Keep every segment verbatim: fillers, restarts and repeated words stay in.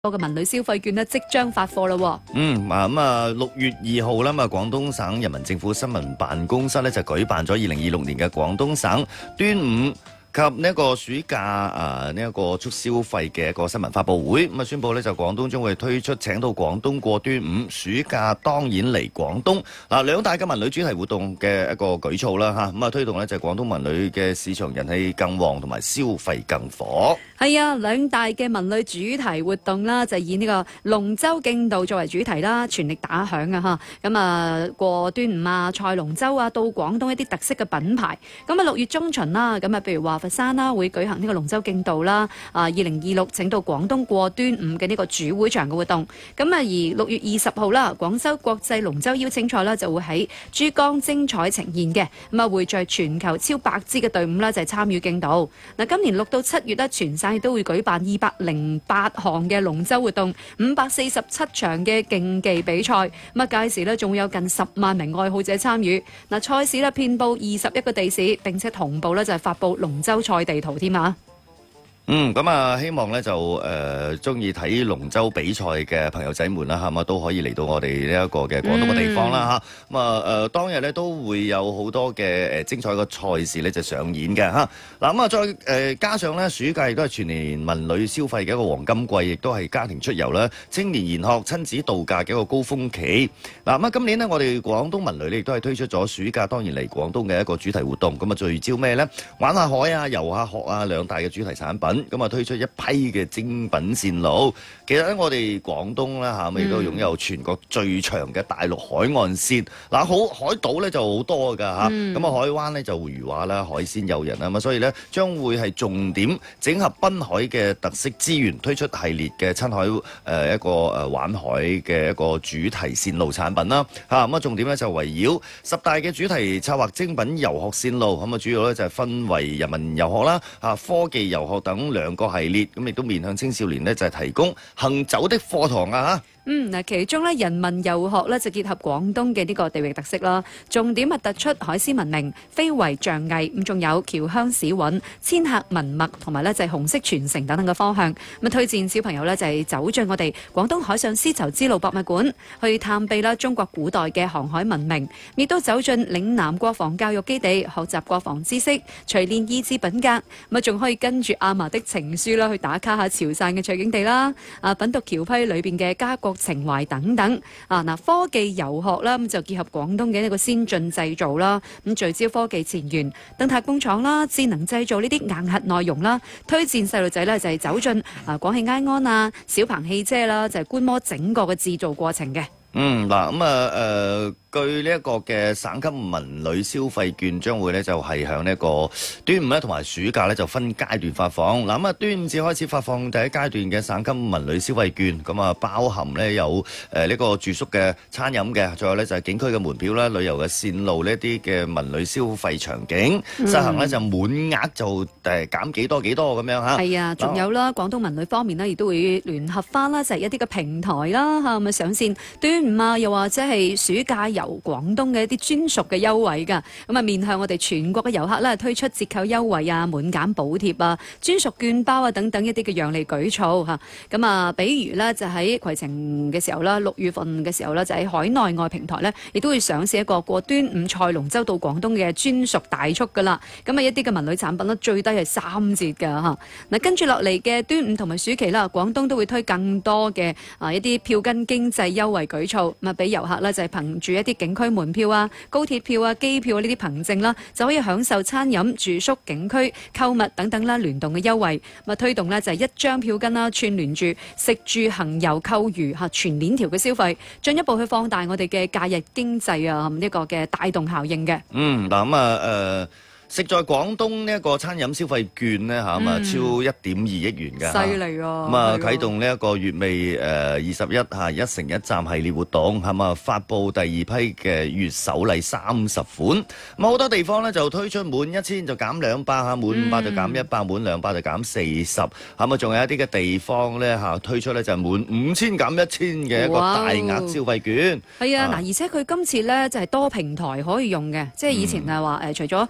個嘅文旅消費券咧即將發貨啦。 嗯，啊咁啊，六月二號啦，咁啊，廣東省人民政府新聞辦公室咧就舉辦咗二零二六年嘅廣東省端午及呢一個暑假啊呢一個促消費嘅一個新聞發佈會，咁啊宣布咧就廣東將會推出請到廣東過端午，暑假當然嚟廣東嗱兩大嘅文旅主題活動嘅一個舉措啦嚇，咁啊推動咧就係廣東文旅嘅市場人氣更旺同埋消費更火。 係啊，兩大嘅文旅主題活動啦，就以呢個龍舟競渡作為主題啦，全力打響啊嚇！咁啊過端午啊，賽龍舟啊，到廣東一啲特色嘅品牌。咁啊六月中旬啦，咁啊譬如話佛山啦會舉行呢個龍舟競渡啦，啊二零二六請到廣東過端午嘅呢個主會場嘅活動。咁啊而六月二十號啦，廣州國際龍舟邀請賽啦就會喺珠江精彩呈現嘅，咁啊匯聚全球超百支嘅隊伍啦，就係參與競渡。嗱今年六到七月咧，全省亦都會舉辦二百零八項嘅龍舟活動，五百四十七場嘅競技比賽。咁啊屆時咧仲會有近十萬名愛好者參與。嗱賽事咧遍佈二十一個地市，並且同步咧就係發布龍舟賽地圖添啊！ 嗯，咁啊，希望咧就誒中意睇龍舟比賽嘅朋友仔們啦，係嘛都可以嚟到我哋呢一個嘅廣東嘅地方啦嚇。咁啊誒當日咧都會有好多嘅誒精彩嘅賽事咧就上演嘅嚇。嗱咁啊再誒、呃、加上咧暑假亦都係全年文旅消費嘅一個黃金季，亦都係家庭出遊啦、青年研學、親子度假嘅一個高峰期。嗱咁啊今年呢，我哋廣東文旅咧亦都係推出咗暑假當然嚟廣東嘅一個主題活動。咁啊聚焦咩咧？玩下海啊、遊下學啊兩大嘅主題產品。咁啊推出一批嘅精品線路，其實咧我哋廣東咧嚇，亦都擁有全國最長嘅大陸海岸線。嗱，好海島咧就好多㗎嚇，咁啊海灣咧就漁話啦、海鮮誘人啊嘛，所以咧將會係重點整合濱海嘅特色資源，推出系列嘅親海誒一個誒玩海嘅一個主題線路產品啦嚇。咁啊重點咧就圍繞十大嘅主題策劃精品遊學線路，咁啊主要咧就係分為人民遊學啦、嚇科技遊學等兩個系列，咁亦都面向青少年呢，就係提供行走的課堂啊嚇。 嗯，嗱，其中咧人民遊學咧就結合廣東嘅呢個地域特色啦，重點係突出海絲文明、非遺匠藝，咁仲有僑鄉史韻、遷客文脈同埋咧就係紅色傳承等等嘅方向。咁推薦小朋友咧就係走進我哋廣東海上絲綢之路博物館，去探秘啦中國古代嘅航海文明，亦都走進嶺南國防教育基地，學習國防知識，錘煉意志品格。咁啊仲可以跟住阿嫲的情書啦，去打卡下潮汕嘅取景地啦，啊品讀僑批裏邊嘅家國情懷等等啊！嗱，科技遊學啦，咁就結合廣東嘅呢個先進製造啦，咁聚焦科技前沿、燈塔工廠啦、智能製造呢啲硬核內容啦，推薦細路仔咧就係走進啊廣汽埃安啊、小鵬汽車啦，就係觀摩整個嘅製造過程嘅。 嗯，嗱咁啊誒。據呢一個嘅省級文旅消費券將會咧就係響呢一個端午咧同埋暑假咧就分階段發放。嗱咁啊端午節開始發放第一階段嘅省級文旅消費券，咁啊包含咧有誒呢個住宿嘅、餐飲嘅，仲有咧就係景區嘅門票啦、旅遊嘅線路呢一啲嘅文旅消費場景，實行咧就滿額就誒減幾多幾多咁樣嚇。 係啊，仲有啦，廣東文旅方面呢，亦都會聯合翻啦，就係一啲嘅平台啦嚇，咪上線端午啊，又或者係暑假由廣東嘅一啲專屬嘅優惠㗎，咁啊面向我哋全國嘅遊客咧推出折扣優惠啊、滿減補貼啊、專屬券包啊等等一啲嘅讓利舉措嚇。咁啊，比如咧就喺攜程嘅時候啦，六月份嘅時候咧就喺海內外平台咧，亦都會上市一個過端午賽龍舟到廣東嘅專屬大促㗎啦。咁啊一啲嘅文旅產品咧最低係三折㗎嚇。嗱跟住落嚟嘅端午同埋暑期啦，廣東都會推更多嘅啊一啲票根經濟優惠舉措，咁啊俾遊客咧就係憑住一啲景區門票啊、高鐵票啊、機票呢啲憑證啦，就可以享受餐飲、住宿、景區、購物等等啦聯動嘅優惠。咁啊推動呢就係一張票根啦，串聯住食住行遊購娛嚇全鏈條嘅消費，進一步去放大我哋嘅假日經濟啊呢個嘅帶動效應嘅。 嗯，嗱咁啊誒。食在廣東呢一個餐飲消費券呢，嚇，咁啊超一點二億元嘅， 犀利喎！ 咁啊啟動呢一個月尾誒二十一嚇一城一站系列活動，係嘛發布第二批嘅月首禮三十款，咁好多地方呢，就推出滿一千就減兩百嚇，滿五百就減一百，滿兩百就減四十，係咪仲有一啲嘅地方呢，嚇推出呢就係滿五千減一千嘅一個大額消費券？ 係啊，嗱，而且佢今次呢，就係多平台可以用嘅，即係以前係話誒除咗呢個雲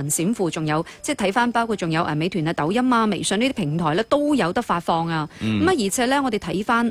雲閃付，仲有即係睇翻包括仲有誒美團啊、抖音啊、微信呢啲平台咧都有得發放啊。咁啊、嗯，而且咧我哋睇翻